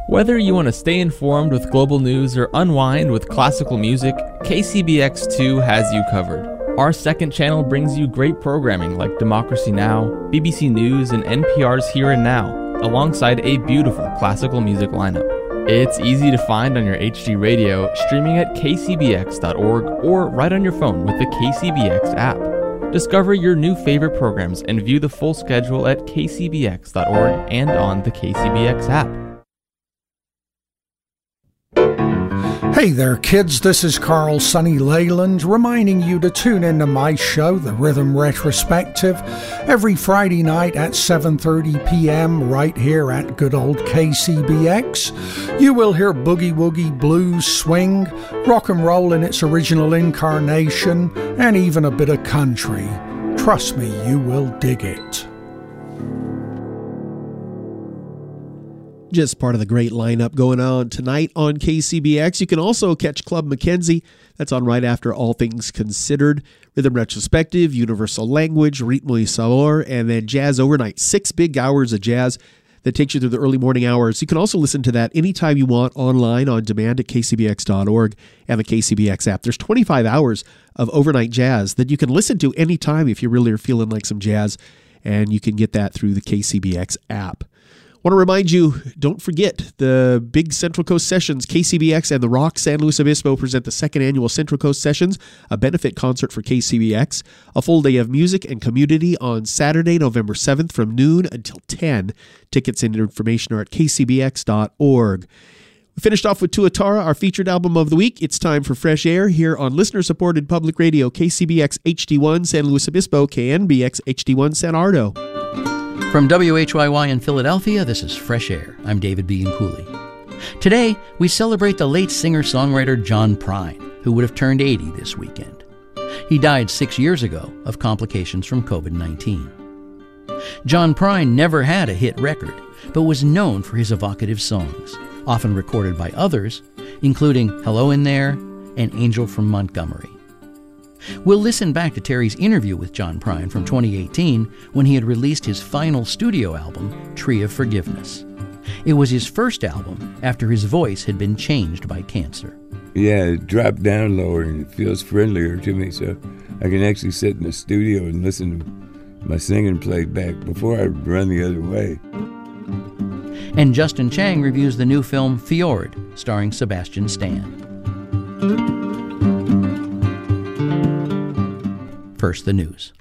Whether you want to stay informed with global news or unwind with classical music, KCBX2 has you covered. Our second channel brings you great programming like Democracy Now!, BBC News, and NPR's Here and Now, alongside a beautiful classical music lineup. It's easy to find on your HD radio, streaming at kcbx.org, or right on your phone with the KCBX app. Discover your new favorite programs and view the full schedule at kcbx.org and on the KCBX app. Hey there, kids. This is Carl Sonny Leyland reminding you to tune into my show, The Rhythm Retrospective, every Friday night at 7:30 p.m. right here at good old KCBX. You will hear boogie woogie, blues, swing, rock and roll in its original incarnation, and even a bit of country. Trust me, you will dig it. Just part of the great lineup going on tonight on KCBX. You can also catch Club Mackenzie. That's on right after All Things Considered, Rhythm Retrospective, Universal Language, Ritmo y Sabor, and then Jazz Overnight. 6 big hours of jazz that takes you through the early morning hours. You can also listen to that anytime you want online on demand at kcbx.org and the KCBX app. There's 25 hours of overnight jazz that you can listen to anytime if you really are feeling like some jazz, and you can get that through the KCBX app. I want to remind you, don't forget the big Central Coast Sessions. KCBX and the Rock San Luis Obispo present the second annual Central Coast Sessions, a benefit concert for KCBX. A full day of music and community on Saturday, November 7th from noon until 10. Tickets and information are at kcbx.org. We finished off with Tuatara, our featured album of the week. It's time for Fresh Air here on listener-supported public radio, KCBX HD1 San Luis Obispo, KNBX HD1 San Ardo. From WHYY in Philadelphia, this is Fresh Air. I'm David Bianculli. Today, we celebrate the late singer-songwriter John Prine, who would have turned 80 this weekend. He died 6 years ago of complications from COVID-19. John Prine never had a hit record, but was known for his evocative songs, often recorded by others, including Hello in There and Angel from Montgomery. We'll listen back to Terry's interview with John Prine from 2018 when he had released his final studio album, Tree of Forgiveness. It was his first album after his voice had been changed by cancer. Yeah, it dropped down lower and it feels friendlier to me, so I can actually sit in the studio and listen to my singing played back before I run the other way. And Justin Chang reviews the new film Fjord, starring Sebastian Stan. First, the news.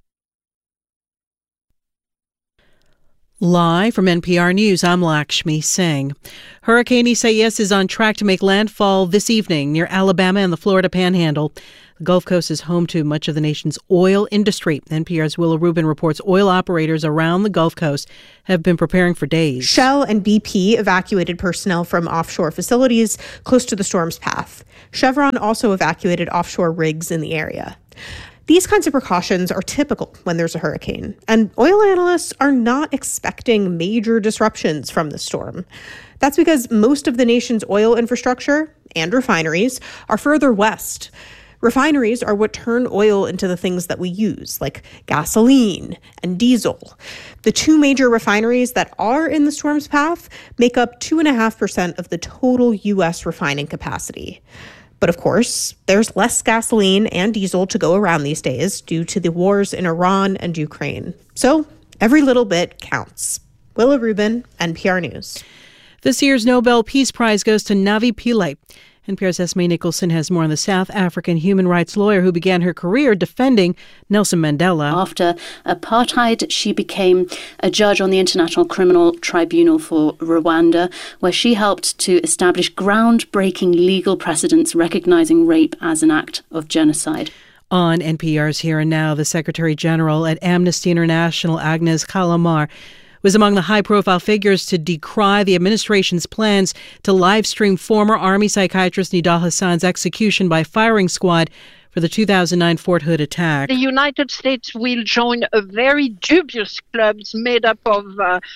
Live from NPR News, I'm Lakshmi Singh. Hurricane Isaias is on track to make landfall this evening near Alabama and the Florida Panhandle. The Gulf Coast is home to much of the nation's oil industry. NPR's Willa Rubin reports oil operators around the Gulf Coast have been preparing for days. Shell and BP evacuated personnel from offshore facilities close to the storm's path. Chevron also evacuated offshore rigs in the area. These kinds of precautions are typical when there's a hurricane, and oil analysts are not expecting major disruptions from the storm. That's because most of the nation's oil infrastructure and refineries are further west. Refineries are what turn oil into the things that we use, like gasoline and diesel. The two major refineries that are in the storm's path make up 2.5% of the total U.S. refining capacity. But of course, there's less gasoline and diesel to go around these days due to the wars in Iran and Ukraine. So every little bit counts. Willa Rubin, NPR News. This year's Nobel Peace Prize goes to Navi Pillay. NPR's Esme Nicholson has more on the South African human rights lawyer who began her career defending Nelson Mandela. After apartheid, she became a judge on the International Criminal Tribunal for Rwanda, where she helped to establish groundbreaking legal precedents recognizing rape as an act of genocide. On NPR's Here and Now, the Secretary General at Amnesty International, Agnes Callamard, was among the high-profile figures to decry the administration's plans to live-stream former Army psychiatrist Nidal Hassan's execution by firing squad for the 2009 Fort Hood attack. The United States will join a very dubious club made up of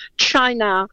China,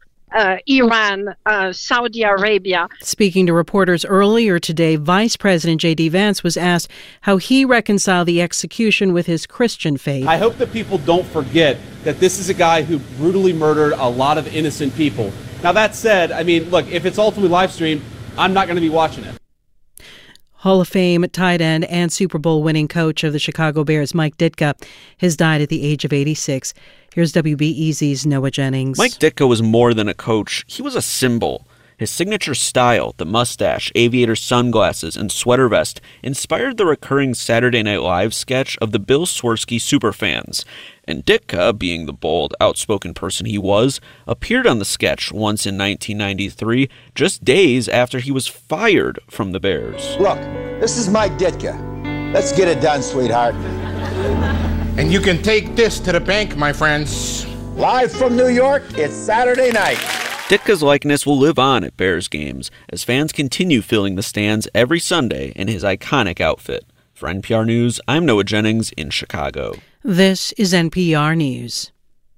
Iran, Saudi Arabia. Speaking to reporters earlier today, Vice President J.D. Vance was asked how he reconciled the execution with his Christian faith. I hope that people don't forget that this is a guy who brutally murdered a lot of innocent people, Now, that said, I mean, look, if it's ultimately live streamed, I'm not going to be watching it. Hall of Fame tight end and Super Bowl winning coach of the Chicago Bears, Mike Ditka, has died at the age of 86. Here's WBEZ's Noah Jennings. Mike Ditka was more than a coach. He was a symbol. His signature style, the mustache, aviator sunglasses, and sweater vest, inspired the recurring Saturday Night Live sketch of the Bill Swirsky superfans. And Ditka, being the bold, outspoken person he was, appeared on the sketch once in 1993, just days after he was fired from the Bears. Look, this is Mike Ditka. Let's get it done, sweetheart. And you can take this to the bank, my friends. Live from New York, it's Saturday night. Ditka's likeness will live on at Bears games as fans continue filling the stands every Sunday in his iconic outfit. For NPR News, I'm Noah Jennings in Chicago. This is NPR News.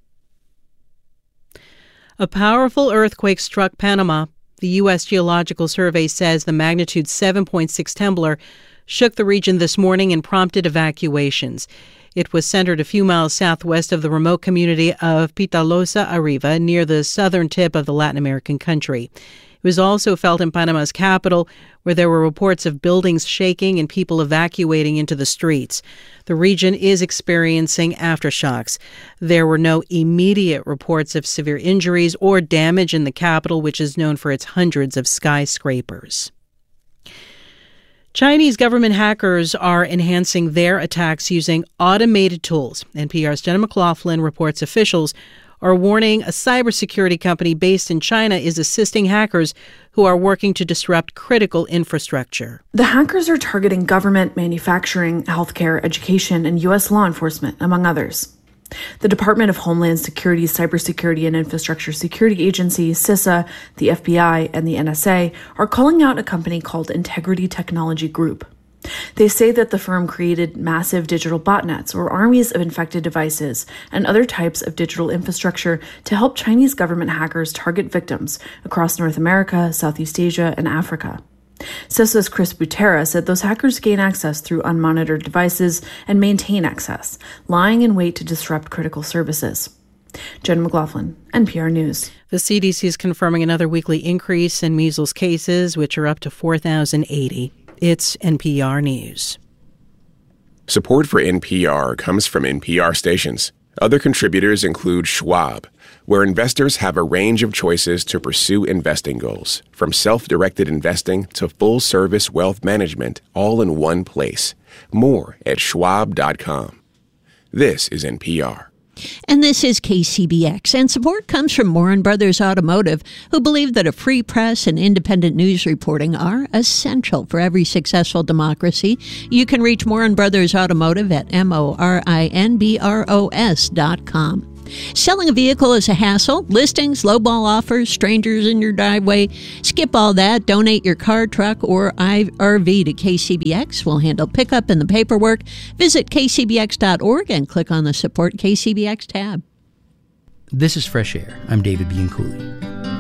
A powerful earthquake struck Panama. The U.S. Geological Survey says the magnitude 7.6 tremor shook the region this morning and prompted evacuations. It was centered a few miles southwest of the remote community of Pitalosa Arriba, near the southern tip of the Latin American country. It was also felt in Panama's capital, where there were reports of buildings shaking and people evacuating into the streets. The region is experiencing aftershocks. There were no immediate reports of severe injuries or damage in the capital, which is known for its hundreds of skyscrapers. Chinese government hackers are enhancing their attacks using automated tools. NPR's Jenna McLaughlin reports officials are warning a cybersecurity company based in China is assisting hackers who are working to disrupt critical infrastructure. The hackers are targeting government, manufacturing, healthcare, education, and U.S. law enforcement, among others. The Department of Homeland Security's Cybersecurity and Infrastructure Security Agency, CISA, the FBI, and the NSA are calling out a company called Integrity Technology Group. They say that the firm created massive digital botnets, or armies of infected devices, and other types of digital infrastructure to help Chinese government hackers target victims across North America, Southeast Asia, and Africa. CISA's Chris Butera said those hackers gain access through unmonitored devices and maintain access, lying in wait to disrupt critical services. Jen McLaughlin, NPR News. The CDC is confirming another weekly increase in measles cases, which are up to 4,080. It's NPR News. Support for NPR comes from NPR stations. Other contributors include Schwab, where investors have a range of choices to pursue investing goals, from self-directed investing to full-service wealth management, all in one place. More at schwab.com. This is NPR. And this is KCBX, and support comes from Morin Brothers Automotive, who believe that a free press and independent news reporting are essential for every successful democracy. You can reach Morin Brothers Automotive at morinbros.com. Selling a vehicle is a hassle. Listings, lowball offers, strangers in your driveway. Skip all that. Donate your car, truck, or RV to KCBX. We'll handle pickup and the paperwork. Visit kcbx.org and click on the Support KCBX tab. This is Fresh Air. I'm David Bianculli.